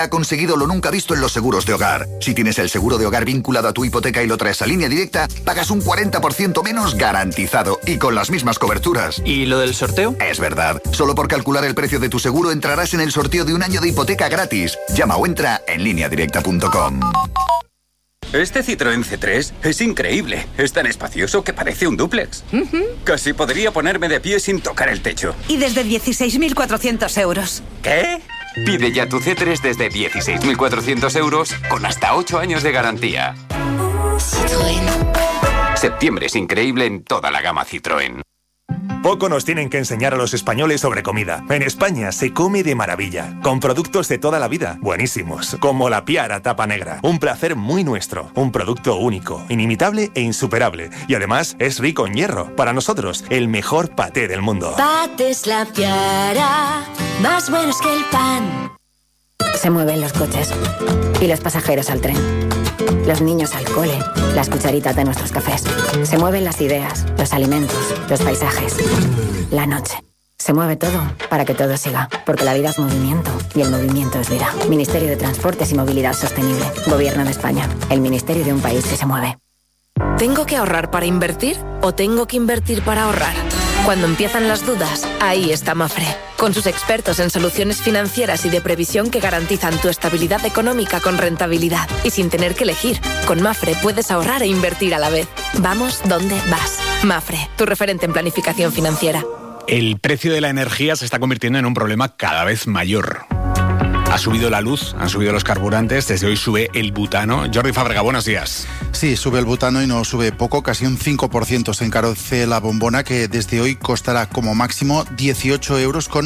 ha conseguido lo nunca visto en los seguros de hogar. Si tienes el seguro de hogar vinculado a tu hipoteca y lo traes a Línea Directa, pagas un 40% menos garantizado y con las mismas coberturas. ¿Y lo del sorteo? Es verdad. Solo por calcular el precio de tu seguro entrarás en el sorteo de un año de hipoteca gratis. Llama o entra en lineadirecta.com. Este Citroën C3 es increíble. Es tan espacioso que parece un dúplex. Casi podría ponerme de pie sin tocar el techo. Y desde 16.400 euros. ¿Qué? Pide ya tu C3 desde 16.400 euros con hasta 8 años de garantía. Citroën. Septiembre es increíble en toda la gama Citroën. Poco nos tienen que enseñar a los españoles sobre comida. En España se come de maravilla, con productos de toda la vida, buenísimos, como la Piara Tapa Negra. Un placer muy nuestro, un producto único, inimitable e insuperable. Y además es rico en hierro. Para nosotros, el mejor paté del mundo. Patés La Piara, más buenos que el pan. Se mueven los coches y los pasajeros al tren. Los niños al cole, las cucharitas de nuestros cafés. Se mueven las ideas, los alimentos, los paisajes, la noche. Se mueve todo para que todo siga, porque la vida es movimiento y el movimiento es vida. Ministerio de Transportes y Movilidad Sostenible. Gobierno de España. El ministerio de un país que se mueve. ¿Tengo que ahorrar para invertir o tengo que invertir para ahorrar? Cuando empiezan las dudas, ahí está Mafre, con sus expertos en soluciones financieras y de previsión que garantizan tu estabilidad económica con rentabilidad y sin tener que elegir. Con Mafre puedes ahorrar e invertir a la vez. Vamos donde vas. Mafre, tu referente en planificación financiera. El precio de la energía se está convirtiendo en un problema cada vez mayor. Ha subido la luz, han subido los carburantes, desde hoy sube el butano. Jordi Fábrega, buenos días. Sí, sube el butano y no sube poco, casi un 5% se encarece la bombona, que desde hoy costará como máximo 18 euros con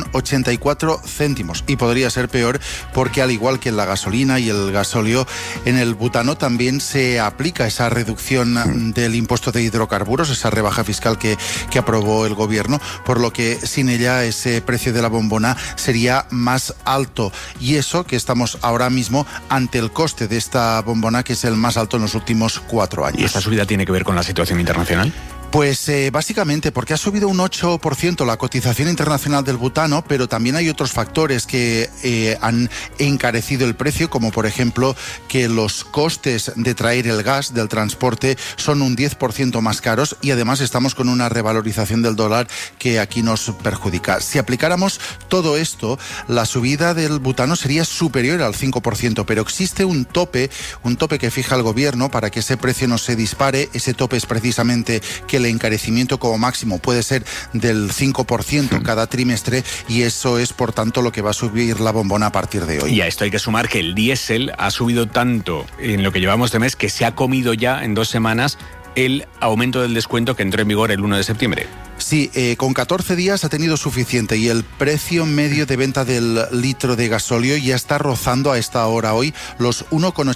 84 céntimos. Y podría ser peor porque, al igual que en la gasolina y el gasóleo, en el butano también se aplica esa reducción del impuesto de hidrocarburos, esa rebaja fiscal que aprobó el gobierno, por lo que sin ella ese precio de la bombona sería más alto. Y eso que estamos ahora mismo ante el coste de esta bombona, que es el más alto en los últimos 4 años. ¿Y esta subida tiene que ver con la situación internacional? Pues básicamente porque ha subido un 8% la cotización internacional del butano, pero también hay otros factores que han encarecido el precio, como por ejemplo que los costes de traer el gas del transporte son un 10% más caros, y además estamos con una revalorización del dólar que aquí nos perjudica. Si aplicáramos todo esto, la subida del butano sería superior al 5%, pero existe un tope que fija el gobierno para que ese precio no se dispare. Ese tope es precisamente que el encarecimiento como máximo puede ser del 5% cada trimestre, y eso es por tanto lo que va a subir la bombona a partir de hoy. Y a esto hay que sumar que el diésel ha subido tanto en lo que llevamos de mes que se ha comido ya en 2 semanas el aumento del descuento que entró en vigor el 1 de septiembre. Sí, con 14 días ha tenido suficiente, y el precio medio de venta del litro de gasóleo ya está rozando a esta hora hoy los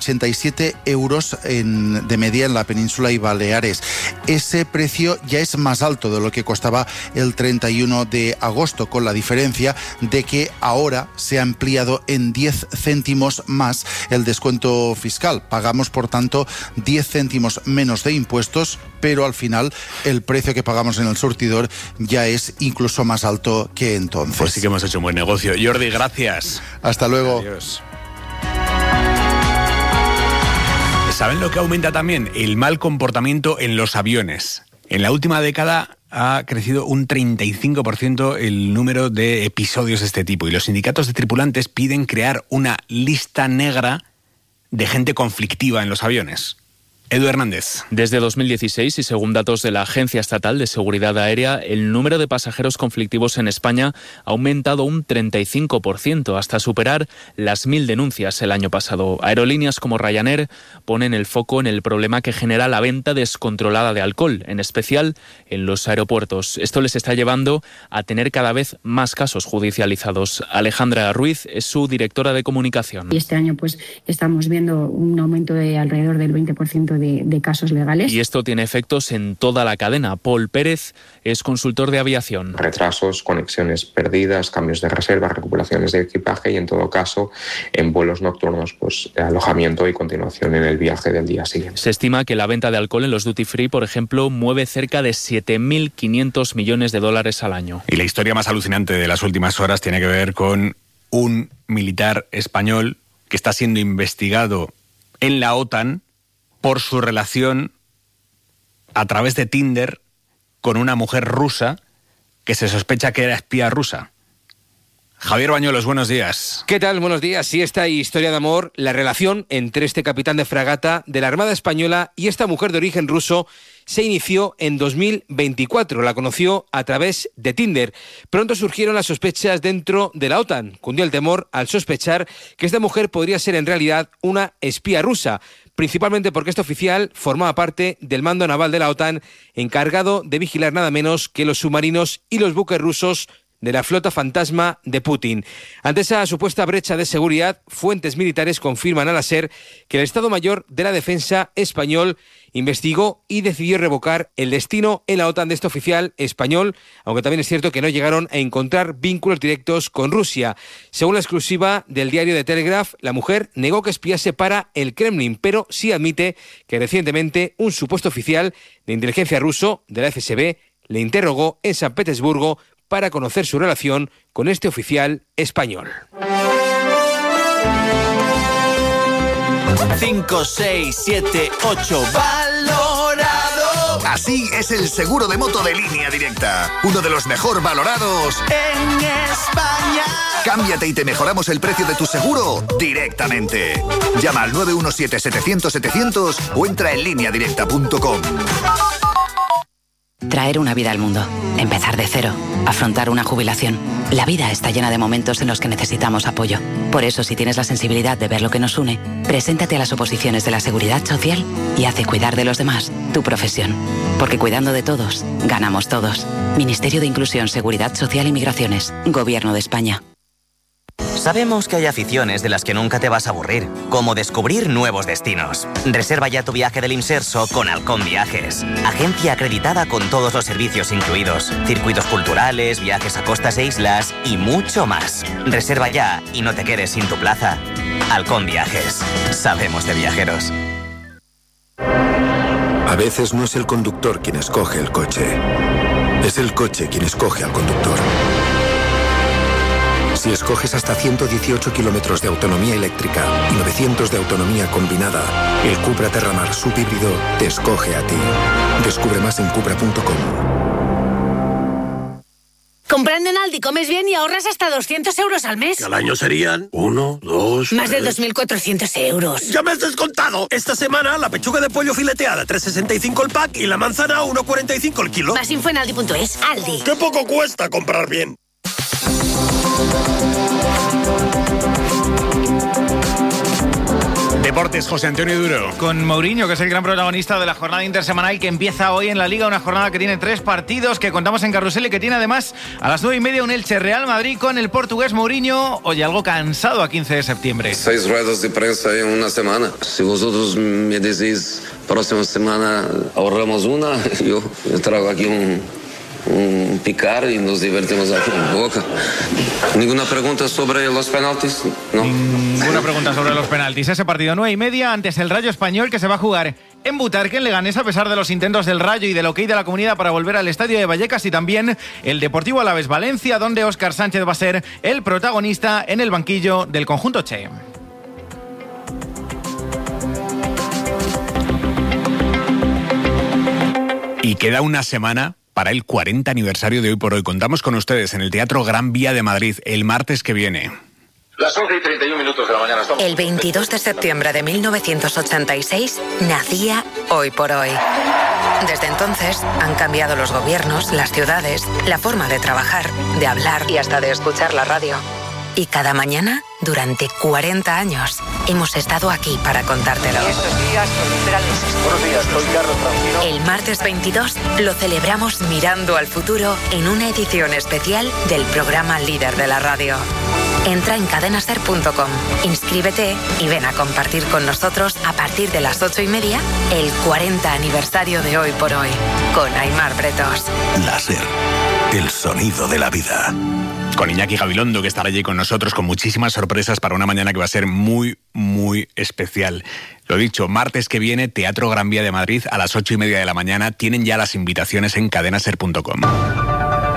1,87 euros de media en la península y Baleares. Ese precio ya es más alto de lo que costaba el 31 de agosto, con la diferencia de que ahora se ha ampliado en 10 céntimos más el descuento fiscal. Pagamos, por tanto, 10 céntimos menos de impuestos, pero al final el precio que pagamos en el surtidor ya es incluso más alto que entonces. Pues sí que hemos hecho un buen negocio. Jordi, gracias. Hasta luego. Adiós. ¿Saben lo que aumenta también? El mal comportamiento en los aviones. En la última década ha crecido un 35% el número de episodios de este tipo, y los sindicatos de tripulantes piden crear una lista negra de gente conflictiva en los aviones. Edu Hernández. Desde 2016, y según datos de la Agencia Estatal de Seguridad Aérea, el número de pasajeros conflictivos en España ha aumentado un 35%, hasta superar las 1.000 denuncias el año pasado. Aerolíneas como Ryanair ponen el foco en el problema que genera la venta descontrolada de alcohol, en especial en los aeropuertos. Esto les está llevando a tener cada vez más casos judicializados. Alejandra Ruiz es su directora de comunicación. Y este año pues estamos viendo un aumento de alrededor del 20% de casos legales. Y esto tiene efectos en toda la cadena. Paul Pérez es consultor de aviación. Retrasos, conexiones perdidas, cambios de reserva, recuperaciones de equipaje y, en todo caso, en vuelos nocturnos, pues alojamiento y continuación en el viaje del día siguiente. Se estima que la venta de alcohol en los duty free, por ejemplo, mueve cerca de 7.500 millones de dólares al año. Y la historia más alucinante de las últimas horas tiene que ver con un militar español que está siendo investigado en la OTAN por su relación a través de Tinder con una mujer rusa que se sospecha que era espía rusa. Javier Bañuelos, buenos días. ¿Qué tal? Buenos días. Sí, esta historia de amor, la relación entre este capitán de fragata de la Armada Española y esta mujer de origen ruso se inició en 2024. La conoció a través de Tinder. Pronto surgieron las sospechas dentro de la OTAN. Cundió el temor al sospechar que esta mujer podría ser en realidad una espía rusa, principalmente porque este oficial formaba parte del mando naval de la OTAN, encargado de vigilar nada menos que los submarinos y los buques rusos de la flota fantasma de Putin. Ante esa supuesta brecha de seguridad, fuentes militares confirman a la SER que el Estado Mayor de la Defensa español investigó y decidió revocar el destino en la OTAN de este oficial español, aunque también es cierto que no llegaron a encontrar vínculos directos con Rusia. Según la exclusiva del diario The Telegraph, la mujer negó que espiase para el Kremlin, pero sí admite que recientemente un supuesto oficial de inteligencia ruso de la FSB le interrogó en San Petersburgo para conocer su relación con este oficial español. 5, 6, 7, 8, valorado. Así es el seguro de moto de Línea Directa, uno de los mejor valorados en España. Cámbiate y te mejoramos el precio de tu seguro directamente. Llama al 917-700-700 o entra en lineadirecta.com. Traer una vida al mundo, empezar de cero, afrontar una jubilación. La vida está llena de momentos en los que necesitamos apoyo. Por eso, si tienes la sensibilidad de ver lo que nos une, preséntate a las oposiciones de la Seguridad Social y haz de cuidar de los demás tu profesión. Porque cuidando de todos, ganamos todos. Ministerio de Inclusión, Seguridad Social y Migraciones. Gobierno de España. Sabemos que hay aficiones de las que nunca te vas a aburrir, como descubrir nuevos destinos. Reserva ya tu viaje del Imserso con Halcón Viajes. Agencia acreditada con todos los servicios incluidos. Circuitos culturales, viajes a costas e islas y mucho más. Reserva ya y no te quedes sin tu plaza. Halcón Viajes. Sabemos de viajeros. A veces no es el conductor quien escoge el coche. Es el coche quien escoge al conductor. Si escoges hasta 118 kilómetros de autonomía eléctrica y 900 de autonomía combinada, el Cupra Terramar subhíbrido te escoge a ti. Descubre más en Cupra.com. Comprando en Aldi comes bien y ahorras hasta 200 euros al mes. Que al año serían 1, 2... Más de 2.400 euros. ¡Ya me has descontado! Esta semana la pechuga de pollo fileteada 3,65 el pack y la manzana 1,45 el kilo. Más info en Aldi.es. Aldi. ¡Qué poco cuesta comprar bien! Deportes, José Antonio Duro. Con Mourinho, que es el gran protagonista de la jornada intersemanal que empieza hoy en la Liga, una jornada que tiene 3 partidos que contamos en Carrusel y que tiene además a las 9:30 un Elche Real Madrid con el portugués Mourinho. Oye, algo cansado a 15 de septiembre. 6 ruedas de prensa en una semana. Si vosotros me decís próxima semana ahorramos una, yo traigo aquí un picar y nos divertimos aquí en Boca. ¿Ninguna pregunta sobre los penaltis? No. Ninguna pregunta sobre los penaltis. Ese partido 9:30 antes el Rayo Español, que se va a jugar en Butarque, en Leganés, a pesar de los intentos del Rayo y del ok de la comunidad para volver al estadio de Vallecas, y también el Deportivo Alavés Valencia, donde Óscar Sánchez va a ser el protagonista en el banquillo del conjunto Che. Y queda una semana para el 40 aniversario de Hoy por Hoy. Contamos con ustedes en el Teatro Gran Vía de Madrid el martes que viene. Las 11:31 de la mañana. El 22 de septiembre de 1986 nacía Hoy por Hoy. Desde entonces han cambiado los gobiernos, las ciudades, la forma de trabajar, de hablar y hasta de escuchar la radio. Y cada mañana, durante 40 años, hemos estado aquí para contártelo. Buenos días, soy Carlos Francino. El martes 22 lo celebramos mirando al futuro en una edición especial del programa líder de la radio. Entra en cadenaser.com, inscríbete y ven a compartir con nosotros a partir de las 8:30 el 40 aniversario de Hoy por Hoy, con Aimar Bretos. La SER, el sonido de la vida. Con Iñaki Gabilondo, que estará allí con nosotros con muchísimas sorpresas para una mañana que va a ser muy, muy especial. Lo dicho, martes que viene, Teatro Gran Vía de Madrid a las 8:30 de la mañana. Tienen ya las invitaciones en cadenaser.com.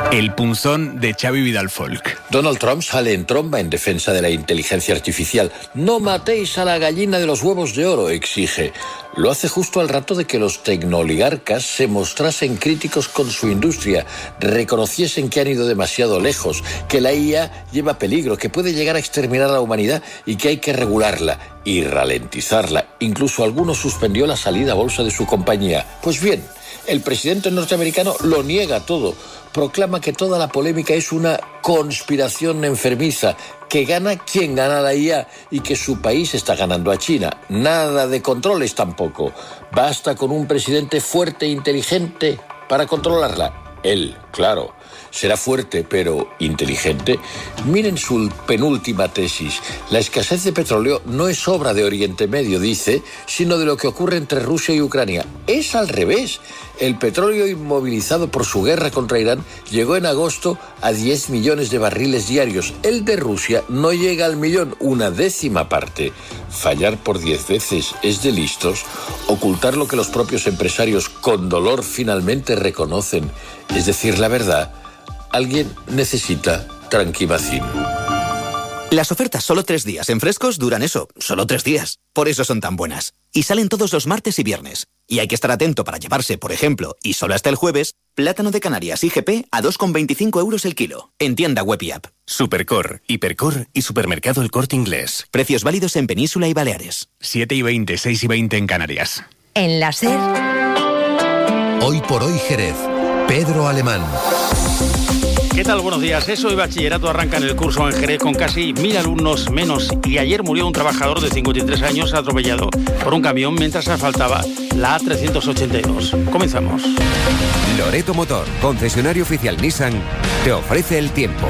El punzón de Xavi Vidal Folk. Donald Trump sale en tromba en defensa de la inteligencia artificial. No matéis a la gallina de los huevos de oro, exige. Lo hace justo al rato de que los tecnooligarcas se mostrasen críticos con su industria, reconociesen que han ido demasiado lejos, que la IA lleva peligro, que puede llegar a exterminar a la humanidad y que hay que regularla y ralentizarla. Incluso alguno suspendió la salida a bolsa de su compañía. Pues bien, el presidente norteamericano lo niega todo. Proclama que toda la polémica es una conspiración enfermiza, que gana quien gana la IA y que su país está ganando a China. Nada de controles tampoco. Basta con un presidente fuerte e inteligente para controlarla. Él, claro, será fuerte pero inteligente. Miren su penúltima tesis. La escasez de petróleo no es obra de Oriente Medio, dice, sino de lo que ocurre entre Rusia y Ucrania. Es al revés. El petróleo inmovilizado por su guerra contra Irán llegó en agosto a 10 millones de barriles diarios. El de Rusia no llega al millón, una décima parte. Fallar por 10 veces es de listos. Ocultar lo que los propios empresarios con dolor finalmente reconocen, es decir, la verdad. Alguien necesita tranquimacín. Las ofertas solo 3 días en Frescos duran eso, solo 3 días. Por eso son tan buenas. Y salen todos los martes y viernes. Y hay que estar atento para llevarse, por ejemplo, y solo hasta el jueves, plátano de Canarias IGP a 2,25 € el kilo. En tienda web y app. Supercor, Hipercor y Supermercado El Corte Inglés. Precios válidos en Península y Baleares. 7:20, 6:20 en Canarias. En la SER. Hoy por hoy Jerez. Pedro Alemán. ¿Qué tal? Buenos días. ESO y bachillerato arrancan el curso en Jerez con casi 1.000 alumnos menos y ayer murió un trabajador de 53 años atropellado por un camión mientras asfaltaba la A382. Comenzamos. Loreto Motor, concesionario oficial Nissan, te ofrece el tiempo.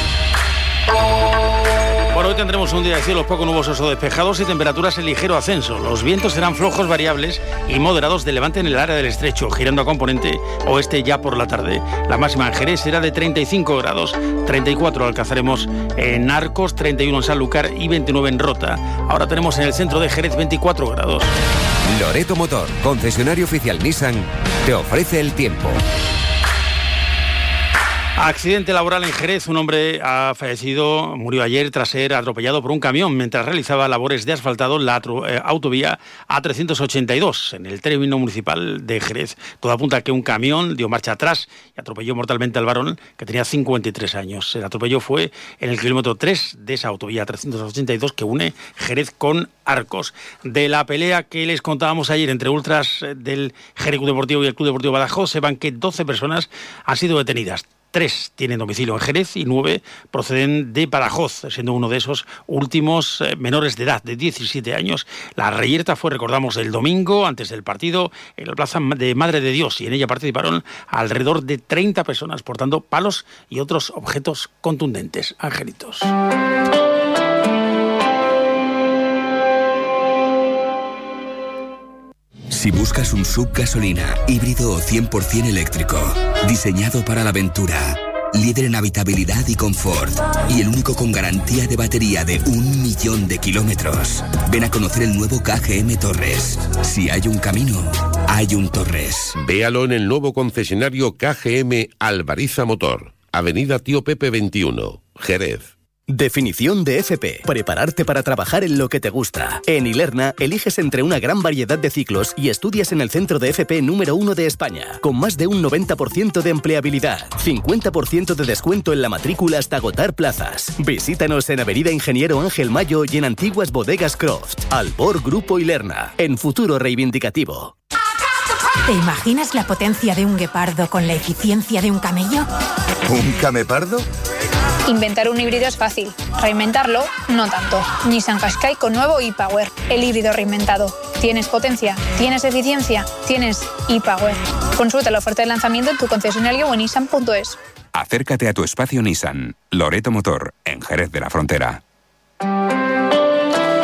Por hoy tendremos un día de cielos poco nubosos o despejados y temperaturas en ligero ascenso. Los vientos serán flojos, variables y moderados de levante en el área del estrecho, girando a componente oeste ya por la tarde. La máxima en Jerez será de 35 grados, 34 alcanzaremos en Arcos, 31 en Sanlúcar y 29 en Rota. Ahora tenemos en el centro de Jerez 24 grados. Loreto Motor, concesionario oficial Nissan, te ofrece el tiempo. Accidente laboral en Jerez. Un hombre ha fallecido, murió ayer tras ser atropellado por un camión mientras realizaba labores de asfaltado en la autovía A382 en el término municipal de Jerez. Todo apunta a que un camión dio marcha atrás y atropelló mortalmente al varón que tenía 53 años. El atropello fue en el kilómetro 3 de esa autovía A382 que une Jerez con Arcos. De la pelea que les contábamos ayer entre ultras del Jerez Club Deportivo y el Club Deportivo Badajoz, sepan que 12 personas han sido detenidas. 3 tienen domicilio en Jerez y 9 proceden de Badajoz, siendo uno de esos últimos menores de edad, de 17 años. La reyerta fue, recordamos, el domingo, antes del partido, en la plaza de Madre de Dios, y en ella participaron alrededor de 30 personas portando palos y otros objetos contundentes. Angelitos. Si buscas un SUV gasolina, híbrido o 100% eléctrico, diseñado para la aventura, líder en habitabilidad y confort, y el único con garantía de batería de 1.000.000 de kilómetros, ven a conocer el nuevo KGM Torres. Si hay un camino, hay un Torres. Véalo en el nuevo concesionario KGM Alvariza Motor, Avenida Tío Pepe 21, Jerez. Definición de FP. Prepararte para trabajar en lo que te gusta. En Ilerna, eliges entre una gran variedad de ciclos y estudias en el centro de FP número 1 de España, con más de un 90% de empleabilidad, 50% de descuento en la matrícula hasta agotar plazas. Visítanos en Avenida Ingeniero Ángel Mayo y en Antiguas Bodegas Croft. Albor Grupo Ilerna, en futuro reivindicativo. ¿Te imaginas la potencia de un guepardo con la eficiencia de un camello? ¿Un camepardo? Inventar un híbrido es fácil, reinventarlo no tanto. Nissan Qashqai con nuevo e-Power, el híbrido reinventado. ¿Tienes potencia? ¿Tienes eficiencia? ¿Tienes e-Power? Consulta la oferta de lanzamiento en tu concesionario o en nissan.es. Acércate a tu espacio Nissan. Loreto Motor, en Jerez de la Frontera.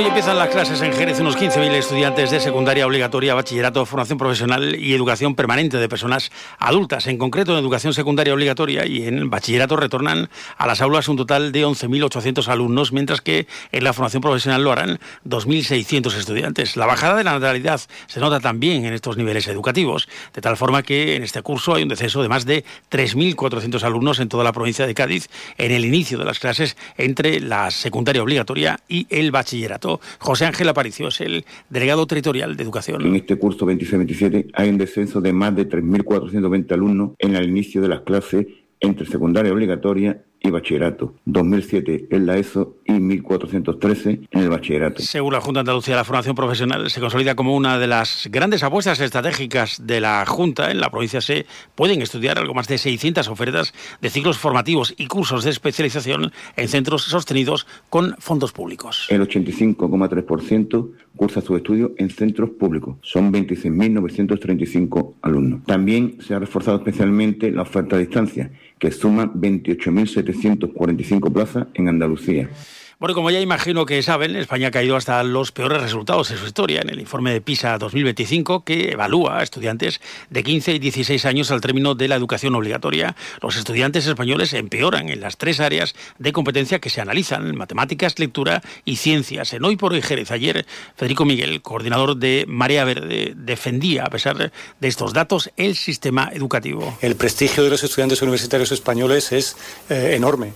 Hoy empiezan las clases en Jerez, unos 15.000 estudiantes de secundaria obligatoria, bachillerato, formación profesional y educación permanente de personas adultas. En concreto, en educación secundaria obligatoria y en bachillerato retornan a las aulas un total de 11.800 alumnos, mientras que en la formación profesional lo harán 2.600 estudiantes. La bajada de la natalidad se nota también en estos niveles educativos, de tal forma que en este curso hay un descenso de más de 3.400 alumnos en toda la provincia de Cádiz en el inicio de las clases entre la secundaria obligatoria y el bachillerato. José Ángel Aparicio es el delegado territorial de educación. En este curso 26-27 hay un descenso de más de 3.420 alumnos en el inicio de las clases entre secundaria obligatoria y bachillerato, 2007 en la ESO y 1.413 en el bachillerato. Según la Junta de Andalucía, la formación profesional se consolida como una de las grandes apuestas estratégicas de la Junta. En la provincia se pueden estudiar algo más de 600 ofertas de ciclos formativos y cursos de especialización en centros sostenidos con fondos públicos. El 85,3% cursa sus estudios en centros públicos. Son 26.935 alumnos. También se ha reforzado especialmente la oferta a distancia, que suma 28.745 plazas en Andalucía. Bueno, como ya imagino que saben, España ha caído hasta los peores resultados de su historia en el informe de PISA 2025, que evalúa a estudiantes de 15 y 16 años al término de la educación obligatoria. Los estudiantes españoles empeoran en las 3 áreas de competencia que se analizan: matemáticas, lectura y ciencias. En Hoy por Hoy Jerez, ayer, Federico Miguel, coordinador de Marea Verde, defendía, a pesar de estos datos, el sistema educativo. El prestigio de los estudiantes universitarios españoles es enorme.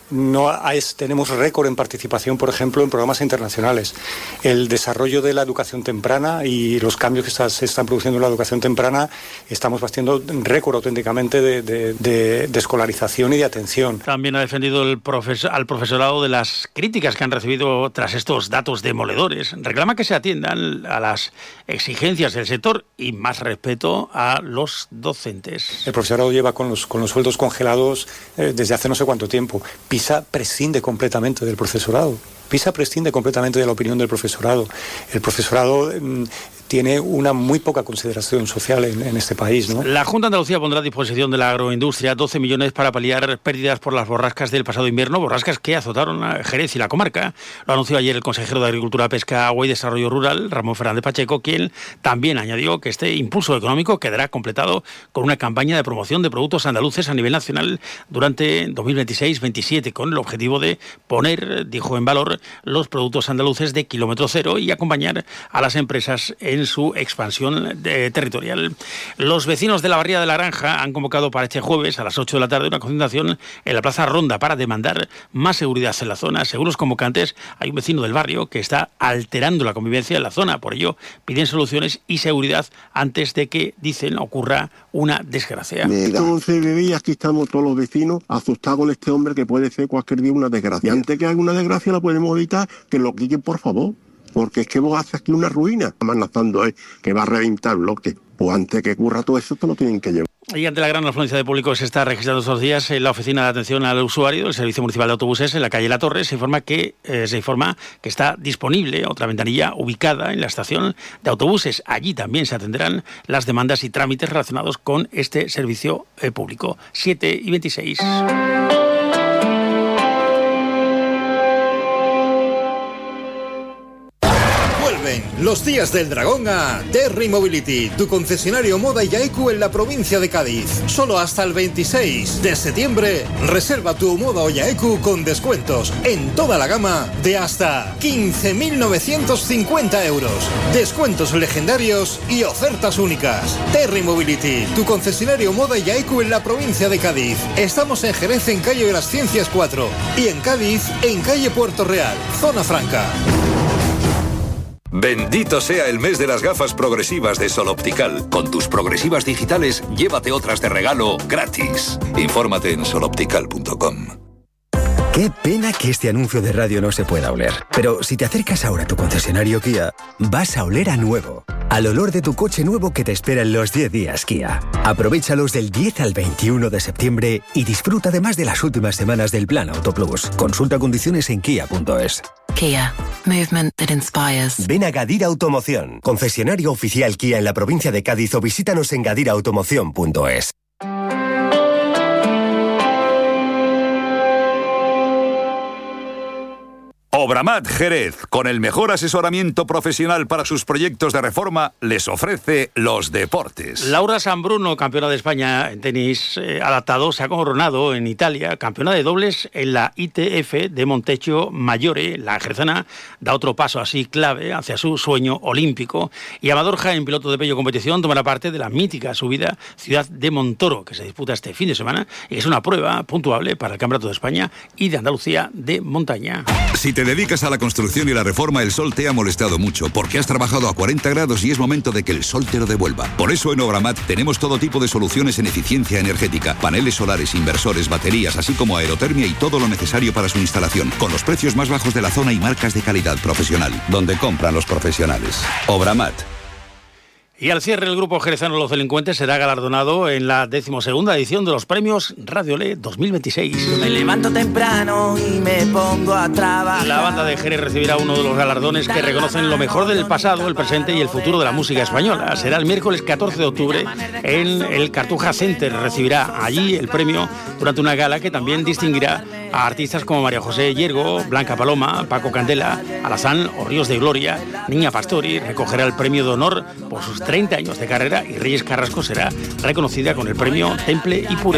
Tenemos récord en participación, por ejemplo, en programas internacionales. El desarrollo de la educación temprana y los cambios que se están produciendo en la educación temprana, estamos batiendo récord auténticamente de escolarización y de atención. También ha defendido al profesorado de las críticas que han recibido tras estos datos demoledores. Reclama que se atiendan a las exigencias del sector y más respeto a los docentes. El profesorado lleva con los sueldos congelados desde hace no sé cuánto tiempo. PISA prescinde completamente del profesorado. PISA prescinde completamente de la opinión del profesorado. El profesorado tiene una muy poca consideración social en este país, ¿no? La Junta de Andalucía pondrá a disposición de la agroindustria 12 millones para paliar pérdidas por las borrascas del pasado invierno, borrascas que azotaron a Jerez y la comarca. Lo anunció ayer el consejero de Agricultura, Pesca, Agua y Desarrollo Rural, Ramón Fernández Pacheco, quien también añadió que este impulso económico quedará completado con una campaña de promoción de productos andaluces a nivel nacional durante 2026-27, con el objetivo de poner, dijo, en valor los productos andaluces de kilómetro cero y acompañar a las empresas en su expansión territorial. Los vecinos de la Barría de la Granja han convocado para este jueves a las 8 de la tarde una concentración en la Plaza Ronda para demandar más seguridad en la zona. Según los convocantes, hay un vecino del barrio que está alterando la convivencia en la zona. Por ello, piden soluciones y seguridad antes de que, dicen, ocurra una desgracia. Entonces, bebé, y aquí estamos todos los vecinos asustados con este hombre que puede ser cualquier día una desgracia. Y antes que haga una desgracia la podemos evitar, que lo quiten, por favor. Porque es que vos haces aquí una ruina, amenazando que va a reventar el bloque. Pues antes que ocurra todo eso, esto lo tienen que llevar. Y ante la gran afluencia de público se está registrando estos días en la oficina de atención al usuario del Servicio Municipal de Autobuses en la calle La Torre. Se informa que está disponible otra ventanilla ubicada en la estación de autobuses. Allí también se atenderán las demandas y trámites relacionados con este servicio público. 7:26. Los días del dragón a Terry Mobility, tu concesionario Moda y Yaiku en la provincia de Cádiz. Solo hasta el 26 de septiembre, reserva tu Moda o Yaiku con descuentos en toda la gama de hasta 15.950 euros. Descuentos legendarios y ofertas únicas. Terry Mobility, tu concesionario Moda y Yaiku en la provincia de Cádiz. Estamos en Jerez, en calle de las Ciencias 4, y en Cádiz, en calle Puerto Real, zona franca. Bendito sea el mes de las gafas progresivas de Sol Optical. Con tus progresivas digitales, llévate otras de regalo gratis. Infórmate en soloptical.com. Qué pena que este anuncio de radio no se pueda oler. Pero si te acercas ahora a tu concesionario Kia, vas a oler a nuevo. Al olor de tu coche nuevo que te espera en los 10 días Kia. Aprovéchalos del 10 al 21 de septiembre y disfruta además de las últimas semanas del Plan Auto Plus. Consulta condiciones en kia.es. Kia. Movement that inspires. Ven a Gadira Automoción, concesionario oficial Kia en la provincia de Cádiz, o visítanos en gadiraautomoción.es. Obramat Jerez, con el mejor asesoramiento profesional para sus proyectos de reforma, les ofrece los deportes. Laura Sanbruno, campeona de España en tenis adaptado, se ha coronado en Italia, campeona de dobles en la ITF de Montecchio Maggiore. La jerezana da otro paso así clave hacia su sueño olímpico. Y Amador Jaén, piloto de Pello Competición, tomará parte de la mítica subida Ciudad de Montoro, que se disputa este fin de semana y es una prueba puntuable para el Campeonato de España y de Andalucía de montaña. Si te dedicas a la construcción y la reforma, el sol te ha molestado mucho porque has trabajado a 40 grados y es momento de que el sol te lo devuelva. Por eso en Obramat tenemos todo tipo de soluciones en eficiencia energética, paneles solares, inversores, baterías, así como aerotermia y todo lo necesario para su instalación, con los precios más bajos de la zona y marcas de calidad profesional, donde compran los profesionales. Obramat. Y al cierre, el grupo jerezano Los Delincuentes será galardonado en la 12ª edición de los premios Radiolé 2026. Me levanto temprano y me pongo a trabajar. La banda de Jerez recibirá uno de los galardones que reconocen lo mejor del pasado, el presente y el futuro de la música española. Será el miércoles 14 de octubre en el Cartuja Center. Recibirá allí el premio durante una gala que también distinguirá a artistas como María José Yergo, Blanca Paloma, Paco Candela, Alazán o Ríos de Gloria. Niña Pastori recogerá el premio de honor por sus 30 años de carrera y Reyes Carrasco será reconocida con el premio Temple y Pureza.